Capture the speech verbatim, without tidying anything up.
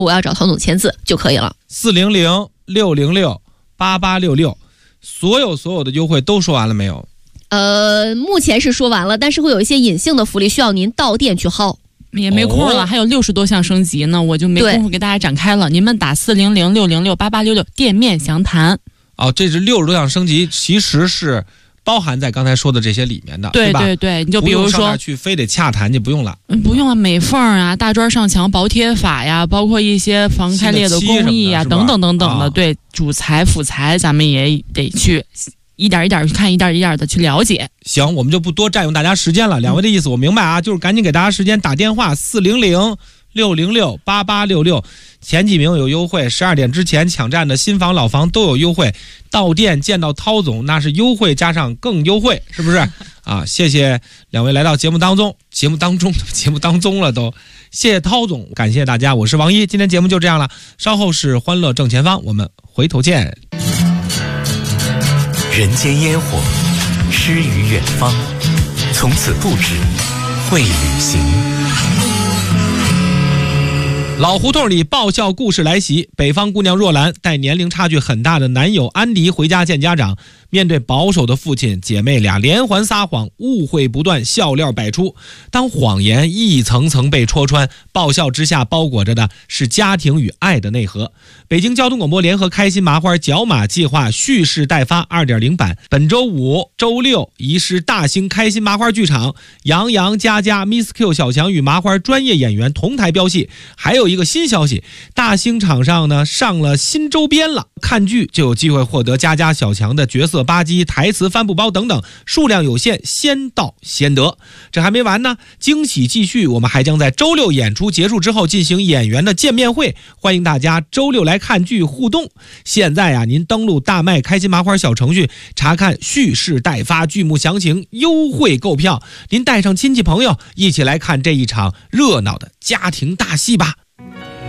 我要找陶总签字就可以了。 四零零六零六八八六六，所有所有的优惠都说完了没有？ 呃，目前是说完了，但是会有一些隐性的福利需要您到店去薅。 也没空了、哦、还有六十多项升级呢，我就没工夫给大家展开了。您们打四零零六零六八八六六店面详谈。 哦，这是六十多项升级，其实是包含在刚才说的这些里面的， 对吧？ 对对，你就比如说不用上那去非得洽谈就不用了， 嗯，不用了，美缝啊、大砖上墙、薄贴法呀，包括一些防开裂的工艺呀，等等等等的，啊、对，主材辅材咱们也得去。一点一点去看，一点一点的去了解。 行，我们就不多占用大家时间了。两位的意思我明白啊，就是赶紧给大家时间打电话四零零六零六八八六六，前几名有优惠，十二点之前抢占的新房老房都有优惠。到店见到涛总，那是优惠加上更优惠，是不是啊？谢谢两位来到节目当中，节目当中，节目当中了都。谢谢涛总，感谢大家，我是王一，今天节目就这样了。稍后是欢乐正前方，我们回头见。 人间烟火，诗与远方，从此不止会旅行。 老胡同里爆笑故事来袭，北方姑娘若兰带年龄差距很大的男友安迪回家见家长，面对保守的父亲，姐妹俩连环撒谎，误会不断，笑料百出。当谎言一层层被戳穿，爆笑之下包裹着的是家庭与爱的内核。北京交通广播联合开心麻花角马计划蓄势待发 二点零 版，本周五、周六移师大兴开心麻花剧场，杨洋、佳佳、Miss Q、小强与麻花专业演员同台飙戏。还有一个新消息，大兴场上呢上了新周边了，看剧就有机会获得佳佳、小强的角色吧唧、台词帆布包等等，数量有限，先到先得。这还没完呢，惊喜继续，我们还将在周六演出结束之后进行演员的见面会，欢迎大家周六来看剧互动。现在啊，您登录大麦开心麻花小程序，查看蓄势待发剧目详情，优惠购票。您带上亲戚朋友一起来看这一场热闹的家庭大戏吧。